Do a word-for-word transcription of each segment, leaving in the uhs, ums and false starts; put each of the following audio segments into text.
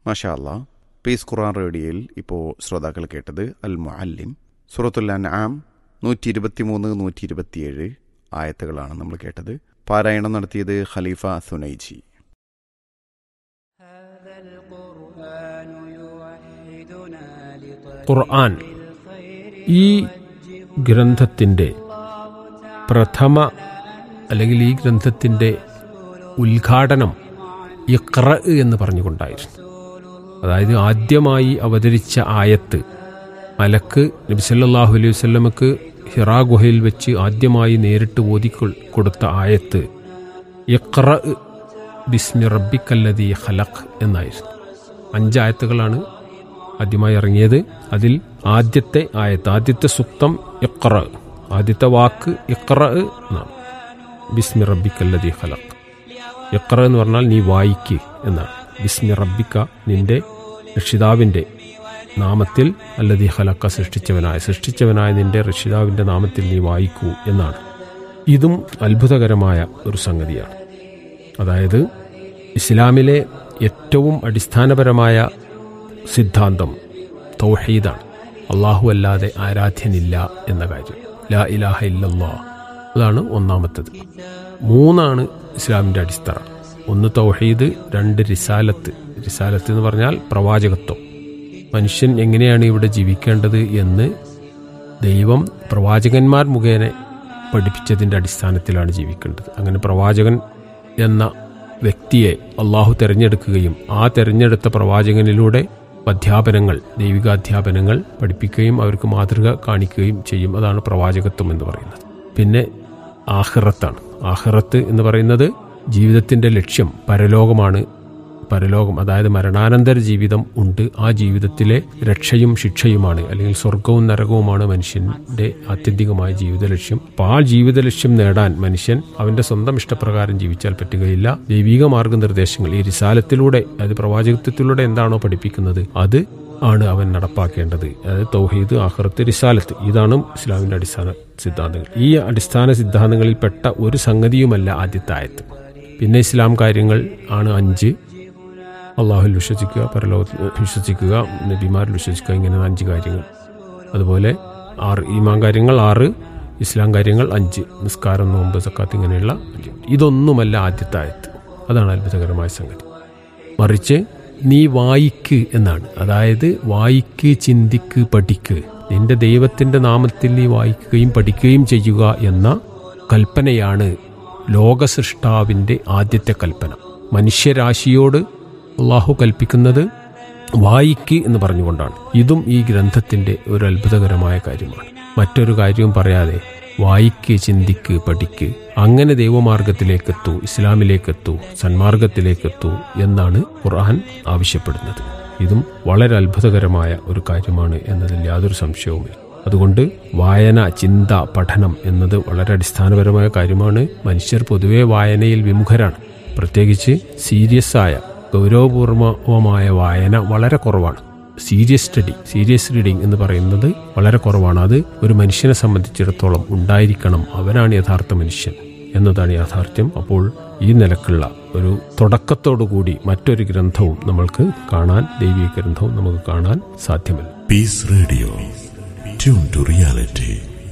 മാഷാ അല്ലാ. പീസ് ഖുർആൻ റേഡിയോയിൽ ഇപ്പോൾ ശ്രോതാക്കൾ കേട്ടത് അൽ മുഅല്ലിം സൂറത്തുൽ അൻആം നൂറ്റി ഇരുപത്തി മൂന്ന് നൂറ്റി ഇരുപത്തിയേഴ് ആയത്തുകളാണ് നമ്മൾ കേട്ടത്. പാരായണം നടത്തിയത് ഖലീഫ സുനൈജി. ഖുർആൻ ഈ ഗ്രന്ഥത്തിൻ്റെ പ്രഥമ അല്ലെങ്കിൽ ഈ ഗ്രന്ഥത്തിൻ്റെ ഉദ്ഘാടനം ഇഖ്റ എന്ന് പറഞ്ഞുകൊണ്ടായിരുന്നു. അതായത് ആദ്യമായി അവതരിച്ച ആയത്ത് മലക്ക് നബി സല്ലല്ലാഹു അലൈഹി വസല്ലമക്ക് ഹിറാ ഗുഹയിൽ വെച്ച് ആദ്യമായി നേരിട്ട് ഓതി കൊടുത്ത ആയത്ത് ഇഖ്റ ബിസ്മി റബ്ബിക്കല്ലദീ ഖലഖ് എന്നായിരുന്നു. അഞ്ചായത്തുകളാണ് ആദ്യമായി ഇറങ്ങിയത്. അതിൽ ആദ്യത്തെ ആയത്ത്, ആദ്യത്തെ സുക്തം ഇഖ്റ, ആദ്യത്തെ വാക്ക് ഇഖ്റ എന്നാണ്. ബിസ്മി റബ്ബിക്കല്ലദീ ഖലഖ്. ഇഖ്റ എന്ന് പറഞ്ഞാൽ നീ വായിക്ക് എന്നാണ്. ബിസ്മി റബ്ബിക്ക, നിന്റെ രക്ഷിതാവിൻ്റെ നാമത്തിൽ, അല്ലദീ ഖലഖ, സൃഷ്ടിച്ചവനായ സൃഷ്ടിച്ചവനായ നിന്റെ രക്ഷിതാവിൻ്റെ നാമത്തിൽ നീ വായിക്കൂ എന്നാണ്. ഇതും അത്ഭുതകരമായ ഒരു സംഗതിയാണ്. അതായത് ഇസ്ലാമിലെ ഏറ്റവും അടിസ്ഥാനപരമായ സിദ്ധാന്തം തൗഹീദാണ്. അല്ലാഹു അല്ലാതെ ആരാധ്യനില്ല എന്ന കാര്യം, ലാ ഇലാഹ ഇല്ലല്ലാഹ്, അതാണ് ഒന്നാമത്തേത്. മൂന്നാണ് ഇസ്ലാമിൻ്റെ അടിസ്ഥാനം. ഒന്ന് തൗഹീദ്, രണ്ട് റിസാലത്ത്. റിസാലത്ത് എന്ന് പറഞ്ഞാൽ പ്രവാചകത്വം. മനുഷ്യൻ എങ്ങനെയാണ് ഇവിടെ ജീവിക്കേണ്ടത് എന്ന് ദൈവം പ്രവാചകന്മാർ മുഖേന പഠിപ്പിച്ചതിൻ്റെ അടിസ്ഥാനത്തിലാണ് ജീവിക്കേണ്ടത്. അങ്ങനെ പ്രവാചകൻ എന്ന വ്യക്തിയെ അള്ളാഹു തിരഞ്ഞെടുക്കുകയും ആ തിരഞ്ഞെടുത്ത പ്രവാചകനിലൂടെ അധ്യാപനങ്ങൾ, ദൈവികാധ്യാപനങ്ങൾ പഠിപ്പിക്കുകയും അവർക്ക് മാതൃക കാണിക്കുകയും ചെയ്യും. അതാണ് പ്രവാചകത്വം എന്ന് പറയുന്നത്. പിന്നെ ആഖിറത്താണ്. ആഖിറത്ത് എന്ന് പറയുന്നത് ജീവിതത്തിൻ്റെ ലക്ഷ്യം പരലോകമാണ്. പരലോകം അതായത് മരണാനന്തര ജീവിതം ഉണ്ട്. ആ ജീവിതത്തിലെ രക്ഷയും ശിക്ഷയുമാണ്, അല്ലെങ്കിൽ സ്വർഗവും നരകവുമാണ് മനുഷ്യന്റെ ആത്യന്തികമായ ജീവിത ലക്ഷ്യം. അപ്പോൾ ആ ജീവിത ലക്ഷ്യം നേടാൻ മനുഷ്യൻ അവന്റെ സ്വന്തം ഇഷ്ടപ്രകാരം ജീവിച്ചാൽ പറ്റുകയില്ല. ദൈവിക മാർഗനിർദ്ദേശങ്ങൾ ഈ റിസാലത്തിലൂടെ, അതായത് പ്രവാചകത്വത്തിലൂടെ എന്താണോ പഠിപ്പിക്കുന്നത് അത് ആണ് അവൻ നടപ്പാക്കേണ്ടത്. അതായത് തൗഹീദ്, ആഖിറത്ത്, റിസാലത്ത്, ഇതാണ് ഇസ്ലാമിന്റെ അടിസ്ഥാന സിദ്ധാന്തങ്ങൾ. ഈ അടിസ്ഥാന സിദ്ധാന്തങ്ങളിൽ പെട്ട ഒരു സംഗതിയുമല്ല ആദ്യത്തെ ആയത്ത്. പിന്നെ ഇസ്ലാം കാര്യങ്ങൾ ആണ് അഞ്ച്. അള്ളാഹുൽ വിശ്വസിക്കുക, പരലോകത്തിൽ വിശ്വസിക്കുക, നബിമാരിൽ വിശ്വസിക്കുക, ഇങ്ങനെ അഞ്ച് കാര്യങ്ങൾ. അതുപോലെ ആറ് ഈമാൻ കാര്യങ്ങൾ, ആറ് ഇസ്ലാം കാര്യങ്ങൾ, അഞ്ച് നിസ്കാരം, നോമ്പ്, സക്കാത്ത്, ഇങ്ങനെയുള്ള അഞ്ച്. ഇതൊന്നുമല്ല ആദ്യത്തെ ആയത്ത്. അതാണ് അത്ഭുതകരമായ സംഗതി. മറിച്ച് നീ വായിക്ക് എന്നാണ്. അതായത് വായിക്ക്, ചിന്തിക്ക്, പഠിക്ക്. നിന്റെ ദൈവത്തിന്റെ നാമത്തിൽ നീ വായിക്കുകയും പഠിക്കുകയും ചെയ്യുക എന്ന കൽപ്പനയാണ് ലോകസൃഷ്ടാവിന്റെ ആദ്യത്തെ കൽപ്പന. മനുഷ്യരാശിയോട് അള്ളാഹു കൽപ്പിക്കുന്നത് വായിക്ക് എന്ന് പറഞ്ഞുകൊണ്ടാണ്. ഇതും ഈ ഗ്രന്ഥത്തിന്റെ ഒരു അത്ഭുതകരമായ കാര്യമാണ്. മറ്റൊരു കാര്യവും പറയാതെ വായിക്ക്, ചിന്തിക്ക്, പഠിക്ക്, അങ്ങനെ ദൈവമാർഗത്തിലേക്കെത്തൂ, ഇസ്ലാമിലേക്കെത്തൂ, സന്മാർഗത്തിലേക്കെത്തൂ എന്നാണ് ഖുർആൻ ആവശ്യപ്പെടുന്നത്. ഇതും വളരെ അത്ഭുതകരമായ ഒരു കാര്യമാണ് എന്നതിൽ യാതൊരു സംശയവുമില്ല. അതുകൊണ്ട് വായന, ചിന്ത, പഠനം എന്നത് വളരെ അടിസ്ഥാനപരമായ കാര്യമാണ്. മനുഷ്യർ പൊതുവെ വായനയിൽ വിമുഖരാണ്. പ്രത്യേകിച്ച് സീരിയസ് ആയ, ഗൗരവപൂർവമായ വായന വളരെ കുറവാണ്. സീരിയസ് സ്റ്റഡി, സീരിയസ് റീഡിംഗ് എന്ന് പറയുന്നത് വളരെ കുറവാണ്. അത് ഒരു മനുഷ്യനെ സംബന്ധിച്ചിടത്തോളം ഉണ്ടായിരിക്കണം. അവനാണ് യഥാർത്ഥ മനുഷ്യൻ എന്നതാണ് യാഥാർത്ഥ്യം. അപ്പോൾ ഈ നിലക്കുള്ള ഒരു തുടക്കത്തോടുകൂടി മറ്റൊരു ഗ്രന്ഥവും നമ്മൾക്ക് കാണാൻ, ദൈവിക ഗ്രന്ഥവും നമുക്ക് കാണാൻ സാധ്യമല്ല. Piece radio, tune to reality.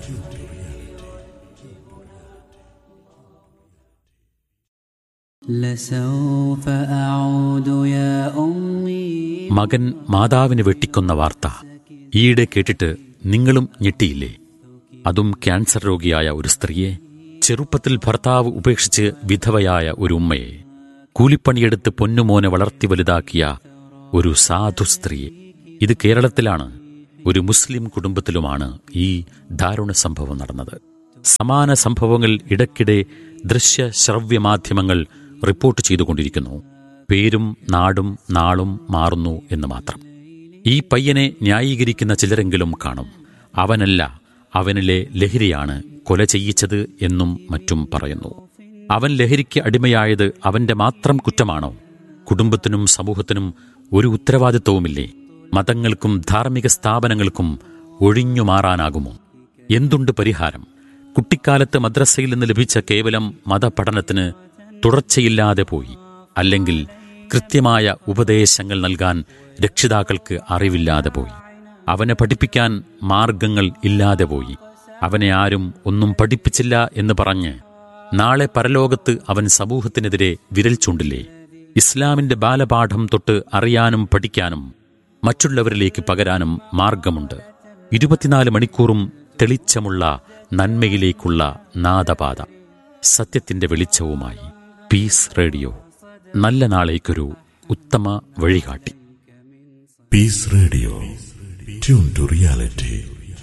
മകൻ മാതാവിനെ വെട്ടിക്കൊന്ന വാർത്ത ഈയിടെ കേട്ടിട്ട് നിങ്ങളും ഞെട്ടിയില്ലേ? അതും ക്യാൻസർ രോഗിയായ ഒരു സ്ത്രീയെ, ചെറുപ്പത്തിൽ ഭർത്താവ് ഉപേക്ഷിച്ച് വിധവയായ ഒരു ഉമ്മയെ, കൂലിപ്പണിയെടുത്ത് പൊന്നുമോനെ വളർത്തി വലുതാക്കിയ ഒരു സാധു സ്ത്രീയെ. ഇത് കേരളത്തിലാണ്. ഒരു മുസ്ലിം കുടുംബത്തിലുമാണ് ഈ ദാരുണ സംഭവം നടന്നത്. സമാന സംഭവങ്ങൾ ഇടയ്ക്കിടെ ദൃശ്യ ശ്രവ്യ മാധ്യമങ്ങൾ റിപ്പോർട്ട് ചെയ്തുകൊണ്ടിരിക്കുന്നു. പേരും നാടും നാളും മാറുന്നു എന്ന് മാത്രം. ഈ പയ്യനെ ന്യായീകരിക്കുന്ന ചിലരെങ്കിലും കാണും. അവനല്ല, അവനിലെ ലഹരിയാണ് കൊല ചെയ്യിച്ചത് എന്നും മറ്റും പറയുന്നു. അവൻ ലഹരിക്ക് അടിമയായത് അവന്റെ മാത്രം കുറ്റമാണോ? കുടുംബത്തിനും സമൂഹത്തിനും ഒരു ഉത്തരവാദിത്വവുമില്ലേ? മതങ്ങൾക്കും ധാർമ്മിക സ്ഥാപനങ്ങൾക്കും ഒഴിഞ്ഞു മാറാനാകുമോ? എന്തുണ്ട് പരിഹാരം? കുട്ടിക്കാലത്ത് മദ്രസയിൽ നിന്ന് ലഭിച്ച കേവലം മതപഠനത്തിന് തുടർച്ചയില്ലാതെ പോയി, അല്ലെങ്കിൽ കൃത്യമായ ഉപദേശങ്ങൾ നൽകാൻ രക്ഷിതാക്കൾക്ക് അറിവില്ലാതെ പോയി. അവനെ പഠിപ്പിക്കാൻ മാർഗങ്ങൾ ഇല്ലാതെ പോയി. അവനെ ആരും ഒന്നും പഠിപ്പിച്ചില്ല എന്ന് പറഞ്ഞ് നാളെ പരലോകത്ത് അവൻ സമൂഹത്തിനെതിരെ വിരൽ ചൂണ്ടില്ലേ? ഇസ്ലാമിന്റെ ബാലപാഠം തൊട്ട് അറിയാനും പഠിക്കാനും മറ്റുള്ളവരിലേക്ക് പകരാനും മാർഗമുണ്ട്. ഇരുപത്തിനാല് മണിക്കൂറും തെളിച്ചമുള്ള നന്മയിലേക്കുള്ള നാദപാത, സത്യത്തിന്റെ വെളിച്ചവുമായി പീസ് റേഡിയോ. നല്ല നാളേക്കൊരു ഉത്തമ വഴികാട്ടി. Piece radio, tune to reality.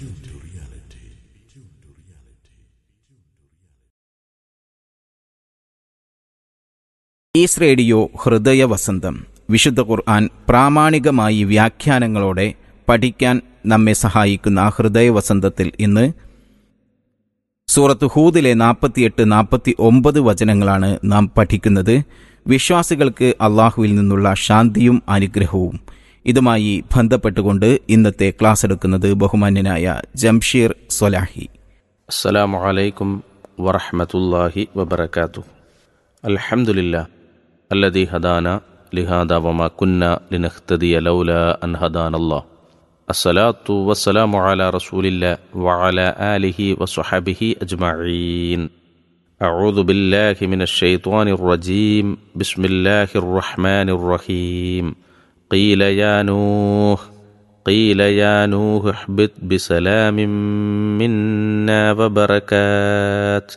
Piece radio ഹൃദയ വസന്തം. വിശുദ്ധ ഖുർആൻ പ്രാമാണികമായി വ്യാഖ്യാനങ്ങളോടെ പഠിക്കാൻ നമ്മെ സഹായിക്കുന്ന ഹൃദയ വസന്തത്തിൽ ഇന്ന് സൂറത്ത് ഹൂദിലെ നാൽപ്പത്തിയെട്ട് നാൽപ്പത്തി ഒമ്പത് വചനങ്ങളാണ് നാം പഠിക്കുന്നത്. വിശ്വാസികൾക്ക് അള്ളാഹുവിൽ നിന്നുള്ള ശാന്തിയും അനുഗ്രഹവും. ഇതുമായി ബന്ധപ്പെട്ടുകൊണ്ട് ഇന്നത്തെ ക്ലാസ് എടുക്കുന്നത് ബഹുമാന്യനായ ജംഷീർ സ്വലാഹി. അസ്സലാമു അലൈക്കും വറഹ്മത്തുള്ളാഹി വബറകാതുഹു. അൽഹംദുലില്ലാഹ് അല്ലദീ ഹദാന ലിഹാദാ വമാ കുന്നാ ലിനഹ്തദിയ ലൗലാ അൻ ഹദാനല്ലാഹ്. അസ്സലാത്തു വസ്സലാമു അലാ റസൂലില്ലാഹ് വഅലാ ആലിഹി വസ്വഹബിഹി അജ്മഈൻ. അഊദു ബില്ലാഹി മിനശ് ശൈത്വാനിർ റജീം. ബിസ്മില്ലാഹിർ റഹ്മാനിർ റഹീം. ഖീല യാ നൂഹ് ഖീല യാ നൂഹ് ഇഹ്ബിത് ബിസലാമിൻ മിന്നാ വബറകാത്ത്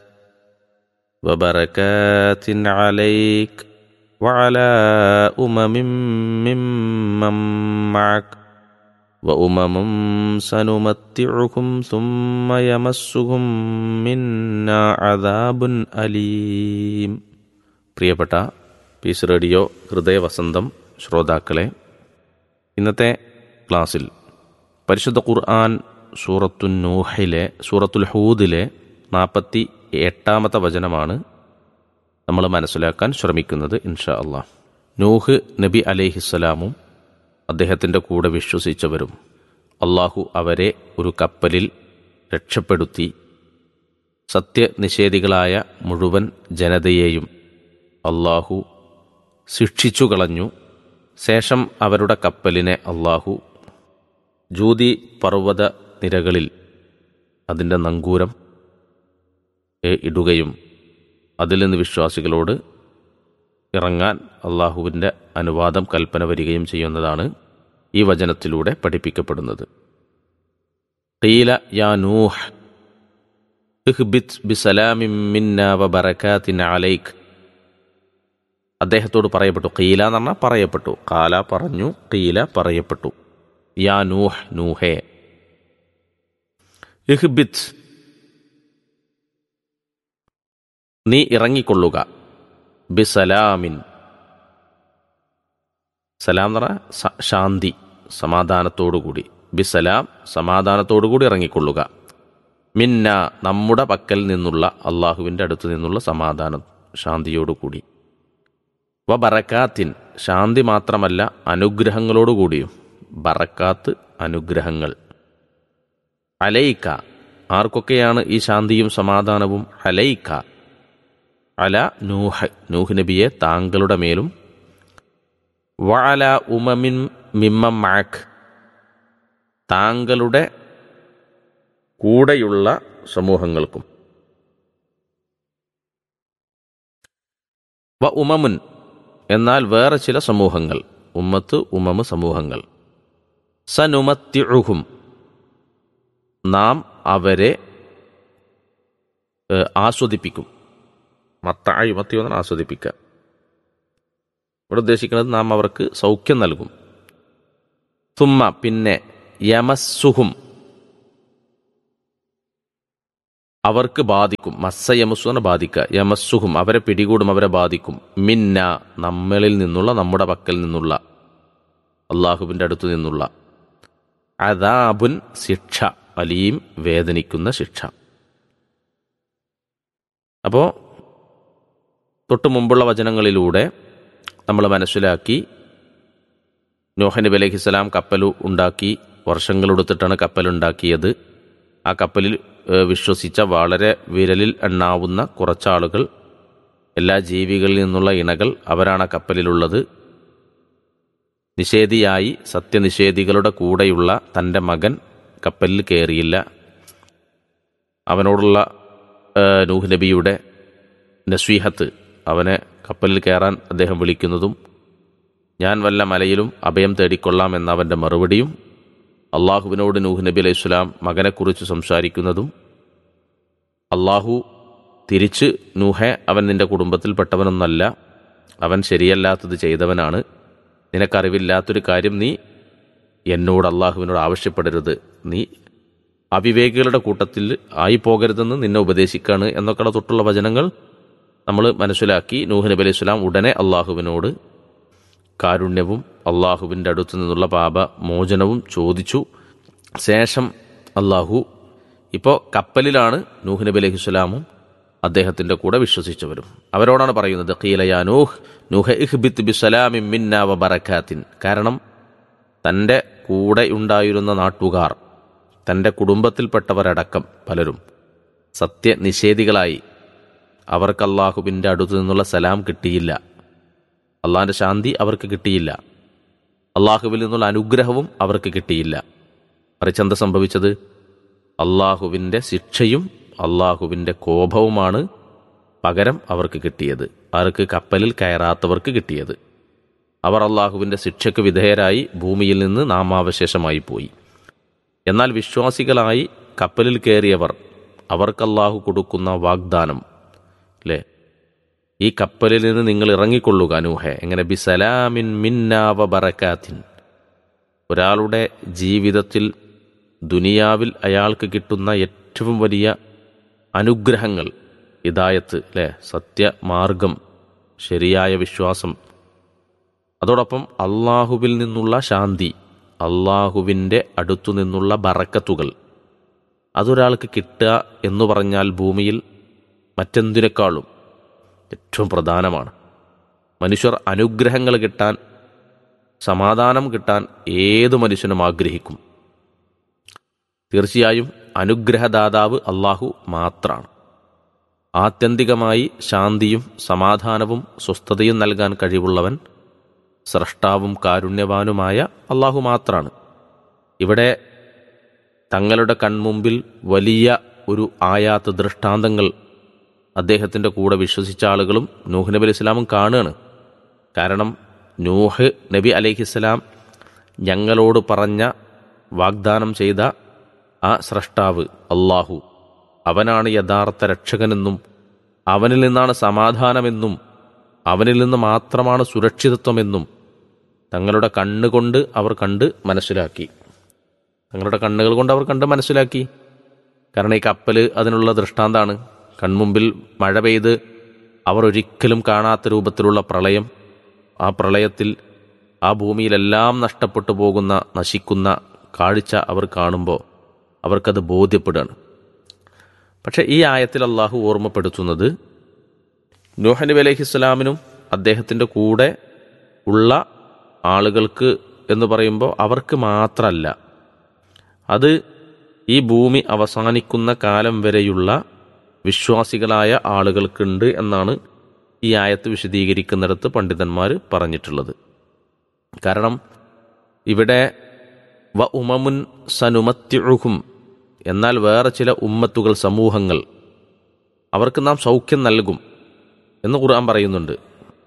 വബറകാത്തിൻ അലൈക വഅലാ ഉമമിൻ മിമ്മൻ മഅക വഉമമുൻ സനുമത്തിഉകും സുമ്മ യമസ്സുഹും മിന്നാ അദാബുൻ അലീം. പ്രിയപ്പെട്ട പീസ് റേഡിയോ ഹൃദയവസന്തം ശ്രോതാക്കളെ, ഇന്നത്തെ ക്ലാസ്സിൽ പരിശുദ്ധ ഖുർആൻ സൂറത്തു നൂഹിലെ സൂറത്തുൽ ഹൂദിലെ നാൽപ്പത്തി എട്ടാമത്തെ വചനമാണ് നമ്മൾ മനസ്സിലാക്കാൻ ശ്രമിക്കുന്നത് ഇൻഷാ അള്ളാഹ്. നൂഹ് നബി അലൈഹിസ്സലാമും അദ്ദേഹത്തിൻ്റെ കൂടെ വിശ്വസിച്ചവരും അള്ളാഹു അവരെ ഒരു കപ്പലിൽ രക്ഷപ്പെടുത്തി സത്യനിഷേധികളായ മുഴുവൻ ജനതയെയും അള്ളാഹു ശിക്ഷിച്ചു കളഞ്ഞു. ശേഷം അവരുടെ കപ്പലിനെ അള്ളാഹു ജൂതി പർവ്വത നിരകളിൽ അതിൻ്റെ നങ്കൂരം ഇടുകയും അതിൽ നിന്ന് വിശ്വാസികളോട് ഇറങ്ങാൻ അള്ളാഹുവിൻ്റെ അനുവാദം കൽപ്പന വരികയും ചെയ്യുന്നതാണ് ഈ വചനത്തിലൂടെ പഠിപ്പിക്കപ്പെടുന്നത്. ഖീല യാ നൂഹ് ഇഹ്ബിത് ബിസലാമിൻ മിന്നാ വബറകാത്തിൻ അലൈക. അദ്ദേഹത്തോട് പറയപ്പെട്ടു. ഖീല എന്ന് പറഞ്ഞാൽ പറയപ്പെട്ടു. ഖാല പറഞ്ഞു, ഖീല പറയപ്പെട്ടു. യാ നൂഹ് നൂഹേ, ഇഹ്ബിത് നീ ഇറങ്ങിക്കൊള്ളുക, ബിസലാമിൻ സലാം എന്ന് പറഞ്ഞാൽ ശാന്തി, സമാധാനത്തോടുകൂടി. ബിസലാം സമാധാനത്തോടുകൂടി ഇറങ്ങിക്കൊള്ളുക. മിന്ന നമ്മുടെ പക്കൽ നിന്നുള്ള, അള്ളാഹുവിൻ്റെ അടുത്ത് നിന്നുള്ള സമാധാനം ശാന്തിയോടുകൂടി. വ ബറക്കാത്തിൻ ശാന്തി മാത്രമല്ല അനുഗ്രഹങ്ങളോടുകൂടിയും. ബറക്കാത്ത് അനുഗ്രഹങ്ങൾ. അലൈക്ക ആർക്കൊക്കെയാണ് ഈ ശാന്തിയും സമാധാനവും? അലൈക്ക അല നൂഹ് നൂഹ് നബിയെ താങ്കളുടെ മേലും. വഅല ഉമമിൻ മിമ്മൻ മഅക് താങ്കളുടെ കൂടെയുള്ള സമൂഹങ്ങൾക്കും. വ ഉമമുൻ എന്നാൽ വേറെ ചില സമൂഹങ്ങൾ, ഉമ്മത്ത് ഉമമ് സമൂഹങ്ങൾ. സനുമത്തിഉഹും നാം അവരെ ആസ്വദിപ്പിക്കും. മത്തായി മത്തി വന്നാൽ ആസ്വദിപ്പിക്കുക. ഇവിടെ ഉദ്ദേശിക്കുന്നത് നാം അവർക്ക് സൗഖ്യം നൽകും. തുമ്മ പിന്നെ, യമസ്സുഹും അവർക്ക് ബാധിക്കും. മസ്സ യമസ്സു എന്ന ബാധിക്കുക. യമസ്സുഹും അവരെ പിടികൂടും, അവരെ ബാധിക്കും. മിന്ന നമ്മളിൽ നിന്നുള്ള, നമ്മുടെ പക്കൽ നിന്നുള്ള, അള്ളാഹുവിൻ്റെ അടുത്തു നിന്നുള്ള. അദാബുൻ ശിക്ഷ, അലീം വേദനിക്കുന്ന ശിക്ഷ. അപ്പോൾ തൊട്ടു മുമ്പുള്ള വചനങ്ങളിലൂടെ നമ്മൾ മനസ്സിലാക്കി, നൂഹ് നബി അലൈഹിസ്സലാം കപ്പൽ ഉണ്ടാക്കി, വർഷങ്ങളെടുത്തിട്ടാണ് കപ്പലുണ്ടാക്കിയത്. ആ കപ്പലിൽ വിശ്വസിച്ച വളരെ വിരലിൽ എണ്ണാവുന്ന കുറച്ചാളുകൾ, എല്ലാ ജീവികളിൽ നിന്നുള്ള ഇണകൾ, അവരാണ് ആ കപ്പലിലുള്ളത്. നിഷേധിയായി സത്യനിഷേധികളുടെ കൂടെയുള്ള തൻ്റെ മകൻ കപ്പലിൽ കയറിയില്ല. അവനോടുള്ള നൂഹ് നബിയുടെ നസ്വീഹത്ത്, അവനെ കപ്പലിൽ കയറാൻ അദ്ദേഹം വിളിക്കുന്നതും ഞാൻ വല്ല മലയിലും അഭയം തേടിക്കൊള്ളാം എന്ന അവൻ്റെ മറുപടിയും, അള്ളാഹുവിനോട് നൂഹ് നബി അലൈഹി സ്വലാം മകനെക്കുറിച്ച് സംസാരിക്കുന്നതും, അള്ളാഹു തിരിച്ച് നൂഹെ അവൻ നിൻ്റെ കുടുംബത്തിൽപ്പെട്ടവനൊന്നല്ല, അവൻ ശരിയല്ലാത്തത് ചെയ്തവനാണ്, നിനക്കറിവില്ലാത്തൊരു കാര്യം നീ എന്നോട് അള്ളാഹുവിനോട് ആവശ്യപ്പെടരുത്, നീ അവിവേകികളുടെ കൂട്ടത്തിൽ ആയി പോകരുതെന്ന് നിന്നെ ഉപദേശിക്കാണ് എന്നൊക്കെയുള്ള തൊട്ടുള്ള വചനങ്ങൾ നമ്മൾ മനസ്സിലാക്കി. നൂഹ് നബി അലൈഹി സ്വലാം ഉടനെ അള്ളാഹുവിനോട് കാരുണ്യവും അള്ളാഹുവിൻ്റെ അടുത്തു നിന്നുള്ള പാപ മോചനവും ചോദിച്ചു. ശേഷം അള്ളാഹു ഇപ്പോൾ കപ്പലിലാണ് നൂഹ് നബി അലൈഹി സ്വലാമും അദ്ദേഹത്തിൻ്റെ കൂടെ വിശ്വസിച്ചവരും. അവരോടാണ് പറയുന്നത്, ഖീല യാ നൂഹ് നൂഹ ഇഹ്ബിത് ബിസലാമിൻ മിന്നാ വ ബറകാത്തിൻ. കാരണം തൻ്റെ കൂടെ ഉണ്ടായിരുന്ന നാട്ടുകാർ, തൻ്റെ കുടുംബത്തിൽപ്പെട്ടവരടക്കം പലരും സത്യനിഷേധികളായി. അവർക്ക് അള്ളാഹുവിൻ്റെ അടുത്തു നിന്നുള്ള സലാം കിട്ടിയില്ല, അള്ളാഹിൻ്റെ ശാന്തി അവർക്ക് കിട്ടിയില്ല, അള്ളാഹുവിൽ നിന്നുള്ള അനുഗ്രഹവും അവർക്ക് കിട്ടിയില്ല. മറിച്ച് എന്താ സംഭവിച്ചത്? അള്ളാഹുവിൻ്റെ ശിക്ഷയും അള്ളാഹുവിൻ്റെ കോപവുമാണ് പകരം അവർക്ക് കിട്ടിയത്. ആർക്ക്? കപ്പലിൽ കയറാത്തവർക്ക് കിട്ടിയത്. അവർ അള്ളാഹുവിൻ്റെ ശിക്ഷയ്ക്ക് വിധേയരായി ഭൂമിയിൽ നിന്ന് നാമാവശേഷമായി പോയി. എന്നാൽ വിശ്വാസികളായി കപ്പലിൽ കയറിയവർ, അവർക്ക് അള്ളാഹു കൊടുക്കുന്ന വാഗ്ദാനം അല്ലേ, ഈ കപ്പലിൽ നിന്ന് നിങ്ങൾ ഇറങ്ങിക്കൊള്ളുക നൂഹെ. എങ്ങനെ? ബിസലാമിൻ മിന്നാ വ ബറകാത്തിൻ. ഒരാളുടെ ജീവിതത്തിൽ ദുനിയാവിൽ അയാൾക്ക് കിട്ടുന്ന ഏറ്റവും വലിയ അനുഗ്രഹങ്ങൾ, ഹിദായത്ത് അല്ലേ, സത്യമാർഗം, ശരിയായ വിശ്വാസം, അതോടൊപ്പം അള്ളാഹുവിൽ നിന്നുള്ള ശാന്തി, അള്ളാഹുവിൻ്റെ അടുത്തു നിന്നുള്ള ബറക്കത്തുകൾ, അതൊരാൾക്ക് കിട്ടുക എന്ന് പറഞ്ഞാൽ ഭൂമിയിൽ മറ്റെന്തിനേക്കാളും ഏറ്റവും പ്രധാനമാണ്. മനുഷ്യർ അനുഗ്രഹങ്ങൾ കിട്ടാൻ, സമാധാനം കിട്ടാൻ ഏതു മനുഷ്യനും ആഗ്രഹിക്കും. തീർച്ചയായും അനുഗ്രഹദാതാവ് അള്ളാഹു മാത്രമാണ്. ആത്യന്തികമായി ശാന്തിയും സമാധാനവും സ്വസ്ഥതയും നൽകാൻ കഴിവുള്ളവൻ സ്രഷ്ടാവും കാരുണ്യവാനുമായ അള്ളാഹു മാത്രമാണ്. ഇവിടെ തങ്ങളുടെ കൺമുമ്പിൽ വലിയ ഒരു ആയാത്ത് ദൃഷ്ടാന്തങ്ങൾ അദ്ദേഹത്തിൻ്റെ കൂടെ വിശ്വസിച്ച ആളുകളും നൂഹ് നബി അലൈഹി സ്വലാമും കാണുകയാണ്. കാരണം നൂഹ് നബി അലൈഹിസ്സലാം ഞങ്ങളോട് പറഞ്ഞ, വാഗ്ദാനം ചെയ്ത ആ സ്രഷ്ടാവ് അള്ളാഹു, അവനാണ് യഥാർത്ഥ രക്ഷകനെന്നും അവനിൽ നിന്നാണ് സമാധാനമെന്നും അവനിൽ നിന്ന് മാത്രമാണ് സുരക്ഷിതത്വമെന്നും തങ്ങളുടെ കണ്ണുകൊണ്ട് അവർ കണ്ട് മനസ്സിലാക്കി. തങ്ങളുടെ കണ്ണുകൾ കൊണ്ട് അവർ കണ്ട് മനസ്സിലാക്കി. കാരണം ഈ കപ്പൽ അതിനുള്ള ദൃഷ്ടാന്താണ്. കൺമുമ്പിൽ മഴ പെയ്ത് അവർ ഒരിക്കലും കാണാത്ത രൂപത്തിലുള്ള പ്രളയം, ആ പ്രളയത്തിൽ ആ ഭൂമിയിലെല്ലാം നഷ്ടപ്പെട്ടു പോകുന്ന, നശിക്കുന്ന കാഴ്ച അവർ കാണുമ്പോൾ അവർക്കത് ബോധ്യപ്പെടുകയാണ്. പക്ഷേ ഈ ആയത്തിൽ അള്ളാഹു ഓർമ്മപ്പെടുത്തുന്നത് നൂഹ് നബി അലൈഹിസ്സലാമിനും അദ്ദേഹത്തിൻ്റെ കൂടെ ഉള്ള ആളുകൾക്ക് എന്ന് പറയുമ്പോൾ അവർക്ക് മാത്രമല്ല, അത് ഈ ഭൂമി അവസാനിക്കുന്ന കാലം വരെയുള്ള വിശ്വാസികളായ ആളുകൾക്കുണ്ട് എന്നാണ് ഈ ആയത്ത് വിശദീകരിക്കുന്നിടത്ത് പണ്ഡിതന്മാർ പറഞ്ഞിട്ടുള്ളത്. കാരണം ഇവിടെ വ ഉമമുൻ സനുമത്തിഉഹും, എന്നാൽ വേറെ ചില ഉമ്മത്തുകൾ, സമൂഹങ്ങൾ, അവർക്ക് നാം സൗഖ്യം നൽകും എന്ന് ഖുർആൻ പറയുന്നുണ്ട്.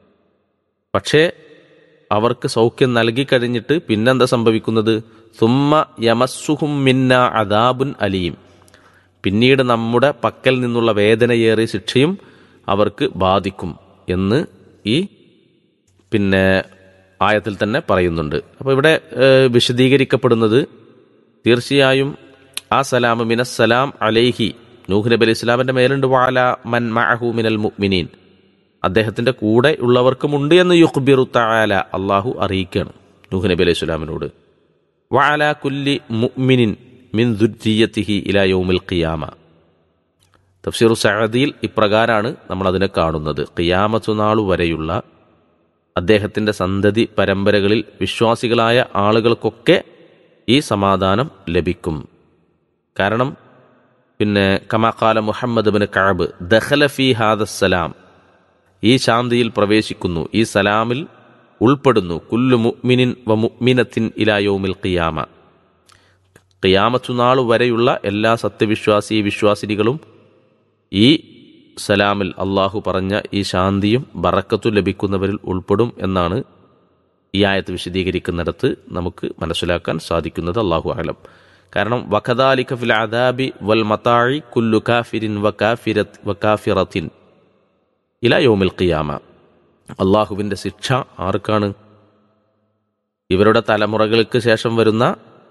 പക്ഷേ അവർക്ക് സൗഖ്യം നൽകിക്കഴിഞ്ഞിട്ട് പിന്നെന്താ സംഭവിക്കുന്നത്? സുമ്മ യമസ്സുഹും മിന്ന അദാബുൻ അലീം, പിന്നീട് നമ്മുടെ പക്കൽ നിന്നുള്ള വേദനയേറിയ ശിക്ഷയും അവർക്ക് ബാധിക്കും എന്ന് ഈ പിന്നെ ആയത്തിൽ തന്നെ പറയുന്നുണ്ട്. അപ്പോൾ ഇവിടെ വിശദീകരിക്കപ്പെടുന്നത് തീർച്ചയായും ആ സലാം മിനസ്സലാം അലൈഹി, നൂഹ് നബി അലൈഹി സ്വലാമിൻ്റെ മേലുണ്ട്, വഅല മൻ മഅഹു മിനൽ മുഅ്മിനീൻ, അദ്ദേഹത്തിൻ്റെ കൂടെ ഉള്ളവർക്കുമുണ്ട് എന്ന് യുഖ്ബിറു തആല, അള്ളാഹു അറിയിക്കുകയാണ് നൂഹ് നബി അലൈഹി സ്വലാമിനോട്. വഅല കുല്ലി മുഅ്മിനിൻ മിൻ ദുർരിയ്യതിഹി ഇലാ യൗമിൽ ഖിയാമ. തഫ്സീറു സഅദിയിൽ ഇപ്രകാരമാണ് നമ്മൾ അതിനെ കാണുന്നത്. ഖിയാമത്ത് നാൾ വരെയുള്ള അദ്ദേഹത്തിൻ്റെ സന്തതി പരമ്പരകളിൽ വിശ്വാസികളായ ആളുകൾക്കൊക്കെ ഈ സമാധാനം ലഭിക്കും. കാരണം പിന്നെ കമാ ഖാല മുഹമ്മദ് ബിൻ കഅബ് ദഖല ഫീ ഹാദസ്സലാം, ഈ ശാന്തിയിൽ പ്രവേശിക്കുന്നു, ഈ സലാമിൽ ഉൾപ്പെടുന്നു. കുല്ലു മുഅ്മിനിൻ വ മുഅ്മിനത്തിൻ ഇലാ യൗമിൽ ഖിയാമ. ഖിയാമത്തു നാൾ വരെയുള്ള എല്ലാ സത്യവിശ്വാസി വിശ്വാസിനികളും ഈ സലാമിൽ അള്ളാഹു പറഞ്ഞ ഈ ശാന്തിയും ബറക്കത്തും ലഭിക്കുന്നവരിൽ ഉൾപ്പെടും എന്നാണ് ഈ ആയത്ത് വിശദീകരിക്കുന്നിടത്ത് നമുക്ക് മനസ്സിലാക്കാൻ സാധിക്കുന്നത്. അല്ലാഹു അഅലം. കാരണം വകദാലിക ഫിൽ അദാബി വൽ മതാഇ കുല്ലു കാഫിരിൻ വകാഫിറത് വകാഫിറത്തിൻ ഇലാ യൗമിൽ ഖിയാമ. അള്ളാഹുവിൻ്റെ ശിക്ഷ ആർക്കാണ്? ഇവരുടെ തലമുറകൾക്ക് ശേഷം വരുന്ന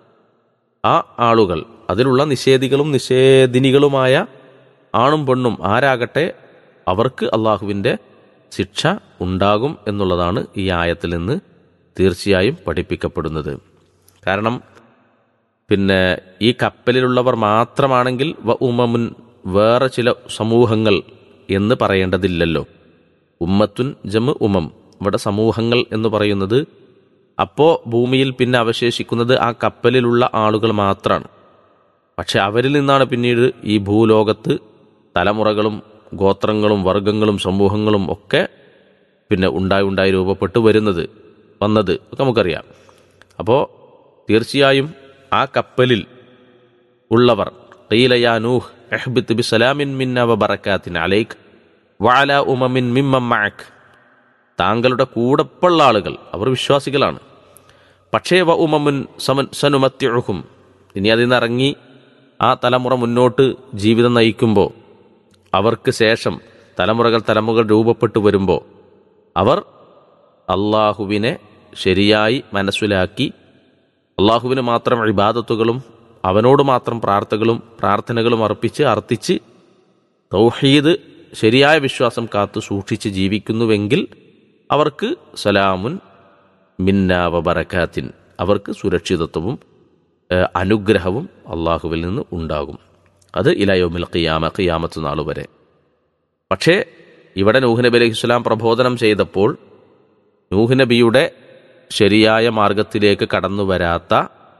ആ ആളുകൾ, അതിലുള്ള നിഷേധികളും നിഷേധിനികളുമായ ആണും പെണ്ണും ആരാകട്ടെ, അവർക്ക് അള്ളാഹുവിൻ്റെ ശിക്ഷ ഉണ്ടാകും എന്നുള്ളതാണ് ഈ ആയത്തിൽ നിന്ന് തീർച്ചയായും പഠിപ്പിക്കപ്പെടുന്നത്. കാരണം പിന്നെ ഈ കപ്പലിലുള്ളവർ മാത്രമാണെങ്കിൽ വ ഉമമുൻ, വേറെ ചില സമൂഹങ്ങൾ എന്ന് പറയേണ്ടതില്ലല്ലോ. ഉമ്മത്തുൻ ജമ് ഉമം, ഇവിടെ സമൂഹങ്ങൾ എന്ന് പറയുന്നത് അപ്പോൾ ഭൂമിയിൽ പിന്നെ അവശേഷിക്കുന്നത് ആ കപ്പലിലുള്ള ആളുകൾ മാത്രമാണ്. പക്ഷെ അവരിൽ നിന്നാണ് പിന്നീട് ഈ ഭൂലോകത്ത് തലമുറകളും ഗോത്രങ്ങളും വർഗങ്ങളും സമൂഹങ്ങളും ഒക്കെ പിന്നെ ഉണ്ടായി ഉണ്ടായി രൂപപ്പെട്ട് വരുന്നത് വന്നത് ഒക്കെ നമുക്കറിയാം. അപ്പോൾ തീർച്ചയായും ആ കപ്പലിൽ ഉള്ളവർ ഖീല യാ നൂഹ് ഇഹ്ബിത് ബിസലാമിൻ മിന്നാ വബറകാത്തിൻ അലൈക് വഅലാ ഉമമിൻ മിമ്മൻ മഅക്, താങ്കളുടെ കൂടെയുള്ള ആളുകൾ അവർ വിശ്വാസികളാണ്. പക്ഷേ വ ഉമമുൻ സനുമത്തിഉഹും, ഇനി അതിൽ നിന്ന് ഇറങ്ങി ആ തലമുറ മുന്നോട്ട് ജീവിതം നയിക്കുമ്പോൾ അവർക്ക് ശേഷം തലമുറകൾ തലമുറകൾ രൂപപ്പെട്ടു വരുമ്പോൾ അവർ അള്ളാഹുവിനെ ശരിയായി മനസ്സിലാക്കി അള്ളാഹുവിന് മാത്രം ഇബാദത്തുകളും അവനോട് മാത്രം പ്രാർത്ഥനകളും പ്രാർത്ഥനകളും അർപ്പിച്ച് അർത്ഥിച്ച് തൗഹീദ് ശരിയായ വിശ്വാസം കാത്തു സൂക്ഷിച്ച് ജീവിക്കുന്നുവെങ്കിൽ അവർക്ക് സലാമുൻ മിന്നാ വബറകാത്തിൻ, അവർക്ക് സുരക്ഷിതത്വവും അനുഗ്രഹവും അള്ളാഹുവിൽ നിന്ന് ഉണ്ടാകും. അത് ഇലാ യൗമിൽ ഖിയാമ, ഖിയാമത്ത് നാൾ വരെ. പക്ഷേ ഇവിടെ നൂഹ് നബി അലൈഹിസ്സലാം പ്രബോധനം ചെയ്തപ്പോൾ നൂഹ് നബിയുടെ ശരിയായ മാർഗത്തിലേക്ക് കടന്നു വരാത്ത,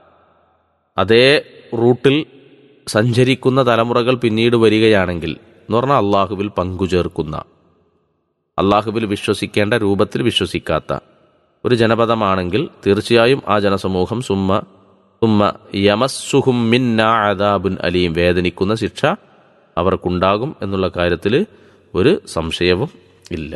അതേ റൂട്ടിൽ സഞ്ചരിക്കുന്ന തലമുറകൾ പിന്നീട് വരികയാണെങ്കിൽ എന്ന് പറഞ്ഞാൽ അള്ളാഹുവിൽ പങ്കുചേർക്കുന്ന, അള്ളാഹുവിൽ വിശ്വസിക്കേണ്ട രൂപത്തിൽ വിശ്വസിക്കാത്ത ഒരു ജനപദമാണെങ്കിൽ തീർച്ചയായും ആ ജനസമൂഹം സുമ്മ സുമ്മ യമസ്സുഹും മിന്നാ അദാബുൻ അലീം, വേദനിക്കുന്ന ശിക്ഷ അവർക്കുണ്ടാകും എന്നുള്ള കാര്യത്തിൽ ഒരു സംശയവും ഇല്ല.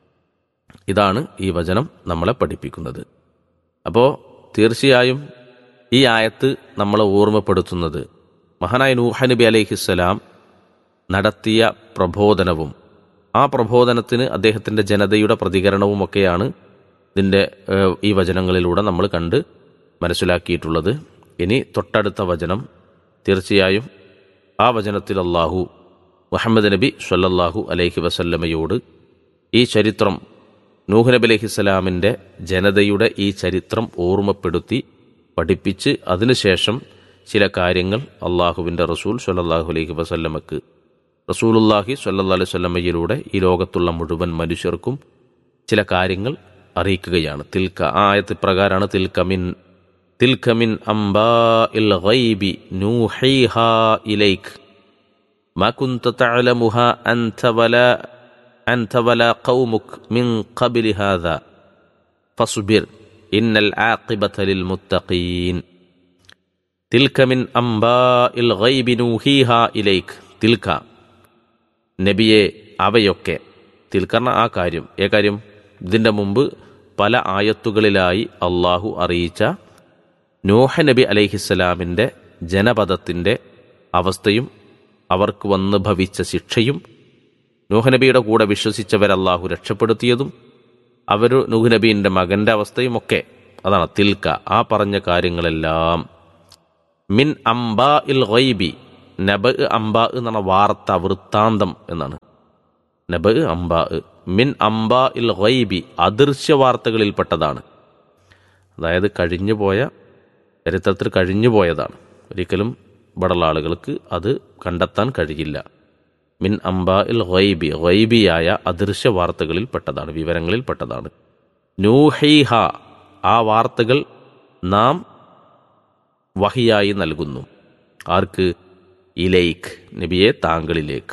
ഇതാണ് ഈ വചനം നമ്മളെ പഠിപ്പിക്കുന്നത്. അപ്പോൾ തീർച്ചയായും ഈ ആയത്ത് നമ്മളെ ഓർമ്മപ്പെടുത്തുന്നത് മഹാനായ നൂഹ് നബി അലൈഹിസ്സലാം നടത്തിയ പ്രബോധനവും ആ പ്രബോധനത്തിന് അദ്ദേഹത്തിൻ്റെ ജനതയുടെ പ്രതികരണവുമൊക്കെയാണ് ഇതിൻ്റെ ഈ വചനങ്ങളിലൂടെ നമ്മൾ കണ്ട് മനസ്സിലാക്കിയിട്ടുള്ളത്. ഇനി തൊട്ടടുത്ത വചനം തീർച്ചയായും ആ വചനത്തിൽ അല്ലാഹു മുഹമ്മദ് നബി സ്വല്ലല്ലാഹു അലൈഹി വസല്ലമയോട് ഈ ചരിത്രം, നൂഹ് നബി അലൈഹിസ്സലാമിൻ്റെ ജനതയുടെ ഈ ചരിത്രം ഓർമ്മപ്പെടുത്തി പഠിപ്പിച്ച് അതിനുശേഷം ചില കാര്യങ്ങൾ അള്ളാഹുവിൻ്റെ റസൂൽ സ്വല്ലല്ലാഹു അലൈഹി വസല്ലമക്ക് റസൂലുള്ളാഹി സ്വല്ലല്ലാഹു അലൈഹി വസല്ലമയിലൂടെ ഈ ലോകത്തുള്ള മുഴുവൻ മനുഷ്യർക്കും ചില കാര്യങ്ങൾ അറിയിക്കുകയാണ്. തിൽക, ആ ആയത്ത് പ്രകാരമാണ് തിൽക മിൻ തിൽക മിൻ അംബാഇൽ ഗൈബി നൂഹീഹാ ഇലൈക് മാ കുൻത തഅലമുഹാ അൻത വലാ അൻത വലാ ഖൗമുക് മിൻ ഖബ്ലി ഹാദാ ഫസ്ബിർ ഇന്നൽ ആഖിബത ലിൽ മുത്തഖീൻ. തിൽക മിൻ അംബാഇൽ ഗൈബി നൂഹീഹാ ഇലൈക്, തിൽക നബിയെ അവയൊക്കെ, തിൽക്കർണ ആ കാര്യം, ഏ കാര്യം, ഇതിൻ്റെ മുമ്പ് പല ആയത്തുകളിലായി അള്ളാഹു അറിയിച്ച നൂഹ് നബി അലൈഹിസ്സലാമിൻ്റെ ജനപദത്തിൻ്റെ അവസ്ഥയും അവർക്ക് വന്ന് ഭവിച്ച ശിക്ഷയും നൂഹ് നബിയുടെ കൂടെ വിശ്വസിച്ചവർ അള്ളാഹു രക്ഷപ്പെടുത്തിയതും അവർ നൂഹ് നബീൻ്റെ മകൻ്റെ അവസ്ഥയുമൊക്കെ, അതാണ് തിൽക്ക, ആ പറഞ്ഞ കാര്യങ്ങളെല്ലാം മിൻ അംബാ ഇൽ ഗൈബി, നബ് അംബാ എന്നാണ് വാർത്ത, വൃത്താന്തം എന്നാണ്. നബ് അംബാ, മിൻ അംബാ ഇൽ ഗൈബി, അദൃശ്യ വാർത്തകളിൽപ്പെട്ടതാണ്. അതായത് കഴിഞ്ഞുപോയ ചരിത്രത്തിൽ കഴിഞ്ഞുപോയതാണ്. ഒരിക്കലും ഇവിടെയുള്ള ആളുകൾക്ക് അത് കണ്ടെത്താൻ കഴിയില്ല. മിൻ അംബാ ഇൽ ഗൈബി, ഗൈബിയായ അദൃശ്യ വാർത്തകളിൽപ്പെട്ടതാണ്, വിവരങ്ങളിൽപ്പെട്ടതാണ്. നൂഹീഹ, ആ വാർത്തകൾ നാം വഹിയായി നൽകുന്നു. ആർക്ക്? ഇലൈക്ക്, നബിയെ താങ്കളിലേക്ക്.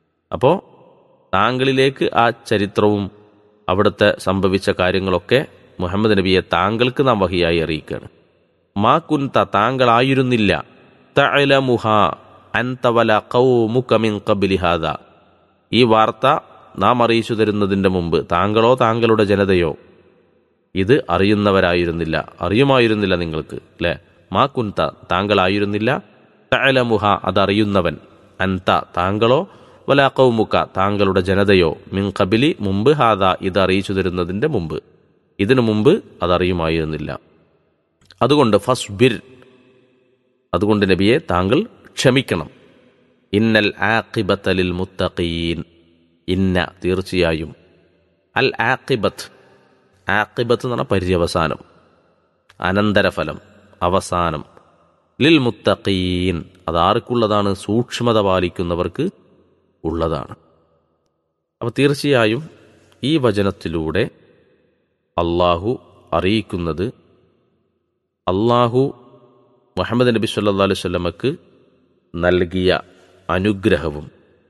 അപ്പോൾ താങ്കളിലേക്ക് ആ ചരിത്രവും അവിടുത്തെ സംഭവിച്ച കാര്യങ്ങളൊക്കെ മുഹമ്മദ് നബിയെ താങ്കൾക്ക് നാം വഹിയായി അറിയിക്കുകയാണ്. മാ കുൻത താങ്കളായിരുന്നില്ല, തഅലമുഹ അൻത വല ഖൗമുക മിൻ ഖബ്ലി ഹാദാ ഈ വാർത്ത നാം അറിയിച്ചു തരുന്നതിൻ്റെ മുമ്പ് താങ്കളോ താങ്കളുടെ ജനതയോ ഇത് അറിയുന്നവരായിരുന്നില്ല, അറിയുമായിരുന്നില്ല നിങ്ങൾക്ക് അല്ലേ. മാ കുൻത താങ്കളായിരുന്നില്ല, തഅലമുഹ അതറിയുന്നവൻ, അൻത താങ്കളോ, വല ഖൗമുക താങ്കളുടെ ജനതയോ, മിൻ ഖബ്ലി മുമ്പ്, ഹാദാ ഇത് അറിയിച്ചു തരുന്നതിൻ്റെ മുമ്പ്, ഇതിനു മുമ്പ് അതറിയുമായിരുന്നില്ല. അതുകൊണ്ട് ഫസ്ബിർ അതുകൊണ്ട് നബിയെ താങ്കൾ ക്ഷമിക്കണം. ഇന്നൽ ആഖിബത ലിൽ മുത്തഖീൻ ഇന്ന തീർച്ചയായും, അൽ ആഖിബത്ത് ആഖിബത്ത് എന്ന് പറഞ്ഞാൽ പര്യവസാനം, അനന്തരഫലം, അവസാനം, ലിൽ മുത്തഖീൻ അതാർക്കുള്ളതാണ്? സൂക്ഷ്മത പാലിക്കുന്നവർക്ക് ഉള്ളതാണ്. അപ്പോൾ തീർച്ചയായും ഈ വചനത്തിലൂടെ അള്ളാഹു അറിയിക്കുന്നത് അള്ളാഹു മുഹമ്മദ് നബി സല്ലല്ലാഹു അലൈഹി വസല്ലമക്ക് നൽകിയ അനുഗ്രഹവും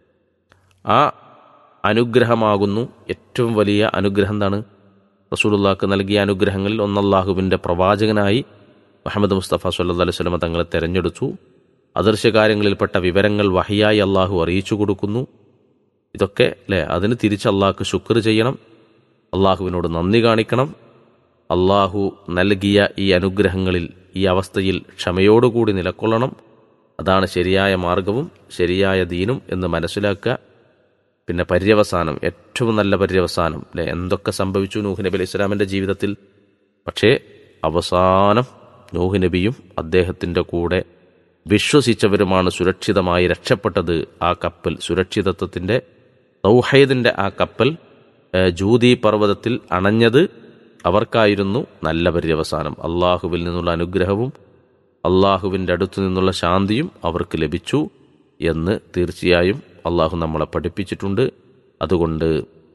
ആ അനുഗ്രഹമാകുന്നു ഏറ്റവും വലിയ അനുഗ്രഹം. എന്താണ്? റസൂലുള്ളാഹിക്ക് നൽകിയ അനുഗ്രഹങ്ങളിൽ ഒന്ന് അല്ലാഹുവിൻ്റെ പ്രവാചകനായി മുഹമ്മദ് മുസ്തഫ സല്ലല്ലാഹു അലൈഹി വസല്ലമ തങ്ങളെ തെരഞ്ഞെടുത്തു. അദൃശ്യകാര്യങ്ങളിൽപ്പെട്ട വിവരങ്ങൾ വഹിയായി അള്ളാഹു അറിയിച്ചു കൊടുക്കുന്നു. ഇതൊക്കെ അല്ലേ, അതിന് തിരിച്ച് അള്ളാഹ്ക്ക് ശുക്ർ ചെയ്യണം, അള്ളാഹുവിനോട് നന്ദി കാണിക്കണം. അള്ളാഹു നൽകിയ ഈ അനുഗ്രഹങ്ങളിൽ ഈ അവസ്ഥയിൽ ക്ഷമയോടുകൂടി നിലകൊള്ളണം. അതാണ് ശരിയായ മാർഗവും ശരിയായ ദീനും എന്ന് മനസ്സിലാക്കുക. പിന്നെ പര്യവസാനം, ഏറ്റവും നല്ല പര്യവസാനം അല്ലേ. എന്തൊക്കെ സംഭവിച്ചു നൂഹ് നബി അലൈഹി ഇസ്ലാമിൻ്റെ ജീവിതത്തിൽ, പക്ഷേ അവസാനം നൂഹ് നബിയും അദ്ദേഹത്തിൻ്റെ കൂടെ വിശ്വസിച്ചവരുമാണ് സുരക്ഷിതമായി രക്ഷപ്പെട്ടത്. ആ കപ്പൽ സുരക്ഷിതത്വത്തിൻ്റെ തൗഹീദിൻ്റെ ആ കപ്പൽ ജൂദി പർവ്വതത്തിൽ അണഞ്ഞത് അവർക്കായിരുന്നു നല്ല പര്യവസാനം. അള്ളാഹുവിൽ നിന്നുള്ള അനുഗ്രഹവും അള്ളാഹുവിൻ്റെ അടുത്തു നിന്നുള്ള ശാന്തിയും അവർക്ക് ലഭിച്ചു എന്ന് തീർച്ചയായും അള്ളാഹു നമ്മളെ പഠിപ്പിച്ചിട്ടുണ്ട്. അതുകൊണ്ട്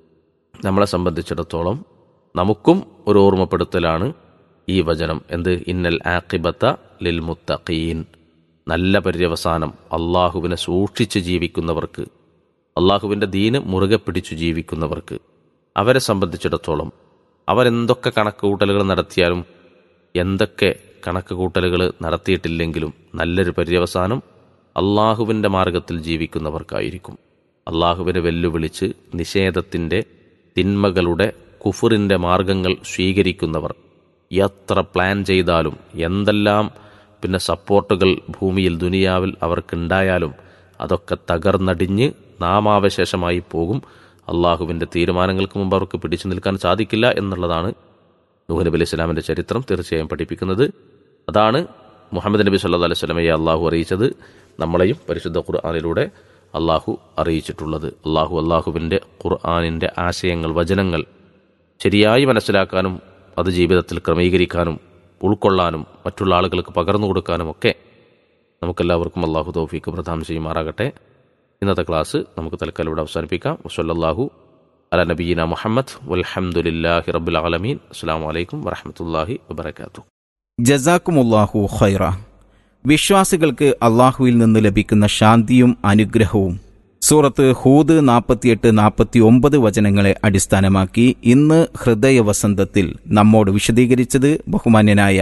നമ്മളെ സംബന്ധിച്ചിടത്തോളം നമുക്കും ഒരു ഓർമ്മപ്പെടുത്തലാണ് ഈ വചനം. എന്ത്? ഇന്നൽ ആഖിബത ലിൽ മുത്തഖീൻ നല്ല പര്യവസാനം അള്ളാഹുവിനെ സൂക്ഷിച്ച് ജീവിക്കുന്നവർക്ക്, അള്ളാഹുവിൻ്റെ ദീന് മുറുകെ പിടിച്ചു ജീവിക്കുന്നവർക്ക്, അവരെ സംബന്ധിച്ചിടത്തോളം അവരെന്തൊക്കെ കണക്ക് കൂട്ടലുകൾ നടത്തിയാലും എന്തൊക്കെ കണക്ക് കൂട്ടലുകൾ നടത്തിയിട്ടില്ലെങ്കിലും നല്ലൊരു പര്യവസാനം അള്ളാഹുവിൻ്റെ മാർഗത്തിൽ ജീവിക്കുന്നവർക്കായിരിക്കും. അള്ളാഹുവിനെ വെല്ലുവിളിച്ച് നിഷേധത്തിൻ്റെ, തിന്മകളുടെ, കുഫറിൻ്റെ മാർഗങ്ങൾ സ്വീകരിക്കുന്നവർ എത്ര പ്ലാൻ ചെയ്താലും എന്തെല്ലാം പിന്നെ സപ്പോർട്ടുകൾ ഭൂമിയിൽ ദുനിയാവിൽ അവർക്കുണ്ടായാലും അതൊക്കെ തകർന്നടിഞ്ഞ് നാമാവശേഷമായി പോകും. അള്ളാഹുവിൻ്റെ തീരുമാനങ്ങൾക്ക് മുമ്പ് അവർക്ക് പിടിച്ചു നിൽക്കാൻ സാധിക്കില്ല എന്നുള്ളതാണ് നൂഹ് നബി അലൈഹി സ്വലാമിൻ്റെ ചരിത്രം തീർച്ചയായും പഠിപ്പിക്കുന്നത്. അതാണ് മുഹമ്മദ് നബി സല്ലല്ലാഹു അലൈഹി വസല്ലമയെ അള്ളാഹു അറിയിച്ചത്, നമ്മളെയും പരിശുദ്ധ ഖുർആനിലൂടെ അള്ളാഹു അറിയിച്ചിട്ടുള്ളത്. അള്ളാഹു അള്ളാഹുവിൻ്റെ ഖുർആനിൻ്റെ ആശയങ്ങൾ, വചനങ്ങൾ ശരിയായി മനസ്സിലാക്കാനും അത് ജീവിതത്തിൽ ക്രമീകരിക്കാനും ഉൾക്കൊള്ളാനും മറ്റുള്ള ആളുകൾക്ക് പകർന്നു കൊടുക്കാനും ഒക്കെ നമുക്കെല്ലാവർക്കും അള്ളാഹു തൗഫീഖ് പ്രദാനം ചെയ്യുമാറാകട്ടെ. ഇന്നത്തെ ക്ലാസ് നമുക്ക് തൽക്കാലം ഇവിടെ അവസാനിപ്പിക്കാം. വസല്ലല്ലാഹു അലാ നബിയിന മുഹമ്മദ് വൽഹംദുലില്ലാഹി റബ്ബിൽ ആലമീൻ. അസ്സലാമു അലൈക്കും വറഹ്മത്തുള്ളാഹി വബറകാതുഹു. ജസാക്കുമുല്ലാഹു ഖൈറ. വിശ്വാസികൾക്ക് അള്ളാഹുവിൽ നിന്ന് ലഭിക്കുന്ന ശാന്തിയും അനുഗ്രഹവും സൂറത്ത് ഹൂദ് നാൽപ്പത്തിയെട്ട് നാൽപ്പത്തി ഒമ്പത് വചനങ്ങളെ അടിസ്ഥാനമാക്കി ഇന്ന് ഹൃദയവസന്തത്തിൽ നമ്മോട് വിശദീകരിച്ചത് ബഹുമാന്യനായ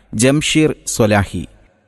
ജംഷീർ സ്വലാഹി.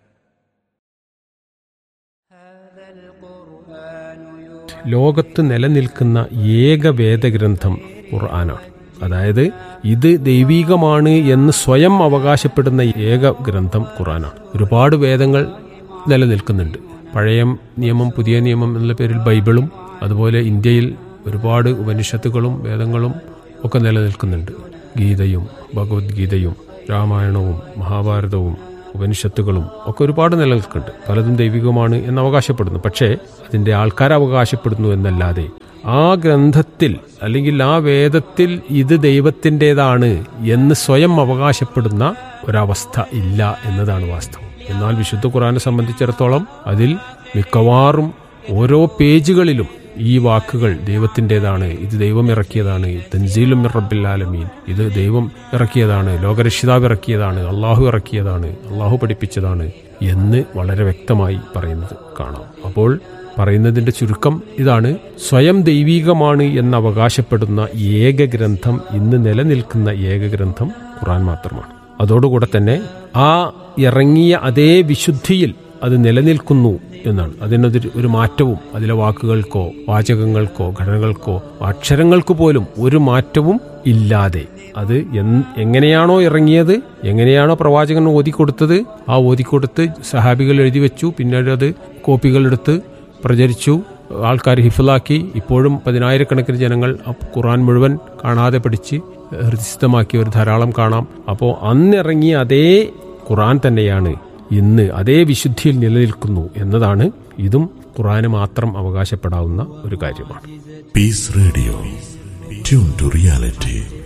ലോകത്ത് നിലനിൽക്കുന്ന ഏക വേദഗ്രന്ഥം ഖുർആനാണ്. അതായത് ഇത് ദൈവീകമാണ് എന്ന് സ്വയം അവകാശപ്പെടുന്ന ഏക ഗ്രന്ഥം ഖുർആനാണ്. ഒരുപാട് വേദങ്ങൾ നിലനിൽക്കുന്നുണ്ട്. പഴയ നിയമം, പുതിയ നിയമം എന്നുള്ള പേരിൽ ബൈബിളും, അതുപോലെ ഇന്ത്യയിൽ ഒരുപാട് ഉപനിഷത്തുകളും വേദങ്ങളും ഒക്കെ നിലനിൽക്കുന്നുണ്ട്. ഗീതയും ഭഗവത്ഗീതയും രാമായണവും മഹാഭാരതവും ഉപനിഷത്തുകളും ഒക്കെ ഒരുപാട് നിലനിൽക്കുന്നുണ്ട്. പലതും ദൈവികമാണ് എന്ന് അവകാശപ്പെടുന്നു. പക്ഷേ അതിൻ്റെ ആൾക്കാർ അവകാശപ്പെടുന്നു എന്നല്ലാതെ ആ ഗ്രന്ഥത്തിൽ അല്ലെങ്കിൽ ആ വേദത്തിൽ ഇത് ദൈവത്തിൻ്റെതാണ് എന്ന് സ്വയം അവകാശപ്പെടുന്ന ഒരവസ്ഥ ഇല്ല എന്നതാണ് വാസ്തവം. എന്നാൽ വിശുദ്ധ ഖുർആനെ സംബന്ധിച്ചിടത്തോളം അതിൽ മിക്കവാറും ഓരോ പേജുകളിലും ഈ വാക്കുകൾ ദൈവത്തിൻ്റെതാണ്, ഇത് ദൈവം ഇറക്കിയതാണ്, തൻസീലും മിർ റബ്ബിൽ ആലമീൻ, ഇത് ദൈവം ഇറക്കിയതാണ്, ലോകരക്ഷിതാവ് ഇറക്കിയതാണ്, അള്ളാഹു ഇറക്കിയതാണ്, അള്ളാഹു പഠിപ്പിച്ചതാണ് എന്ന് വളരെ വ്യക്തമായി പറയുന്നത് കാണാം. അപ്പോൾ പറയുന്നതിൻ്റെ ചുരുക്കം ഇതാണ്: സ്വയം ദൈവീകമാണ് എന്ന് അവകാശപ്പെടുന്ന ഏക ഗ്രന്ഥം, ഇന്ന് നിലനിൽക്കുന്ന ഏക ഗ്രന്ഥം ഖുർആൻ മാത്രമാണ്. അതോടുകൂടെ തന്നെ ആ ഇറങ്ങിയ അതേ വിശുദ്ധിയിൽ അത് നിലനിൽക്കുന്നു എന്നാണ്. അതിനൊരു ഒരു മാറ്റവും അതിലെ വാക്കുകൾക്കോ വാചകങ്ങൾക്കോ ഘടനകൾക്കോ അക്ഷരങ്ങൾക്ക് പോലും ഒരു മാറ്റവും ഇല്ലാതെ അത് എങ്ങനെയാണോ ഇറങ്ങിയത്, എങ്ങനെയാണോ പ്രവാചകൻ ഓതിക്കൊടുത്തത്, ആ ഓതിക്കൊടുത്ത് സഹാബികൾ എഴുതി വെച്ചു, പിന്നീട് അത് കോപ്പികളെടുത്ത് പ്രചരിച്ചു, ആൾക്കാർ ഹിഫ്ലാക്കി. ഇപ്പോഴും പതിനായിരക്കണക്കിന് ജനങ്ങൾ ഖുർആൻ മുഴുവൻ കാണാതെ പഠിച്ച് ഹൃദയസ്ഥമാക്കിയവർ ധാരാളം കാണാം. അപ്പോൾ അന്നിറങ്ങിയ അതേ ഖുർആൻ തന്നെയാണ് ഇന്ന് അതേ വിശുദ്ധിയിൽ നിലനിൽക്കുന്നു എന്നതാണ്. ഇതും ഖുർആന് മാത്രം അവകാശപ്പെടാവുന്ന ഒരു കാര്യമാണ്. Piece radio, tune to reality.